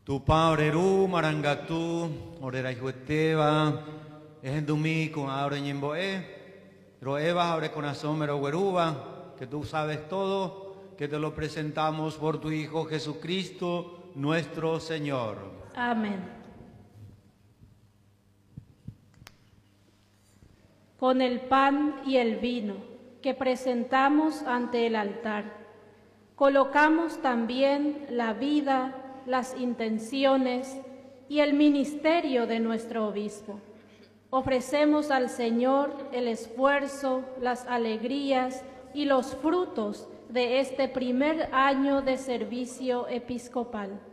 Tu paureru marangatu, orera hijueteba, ejendumi con abre ñemboe, roeba abre corazón mero gueruba, que tú sabes todo, que te lo presentamos por tu Hijo Jesucristo, nuestro Señor. Amén. Con el pan y el vino que presentamos ante el altar, colocamos también la vida, las intenciones y el ministerio de nuestro obispo. Ofrecemos al Señor el esfuerzo, las alegrías y los frutos de este primer año de servicio episcopal.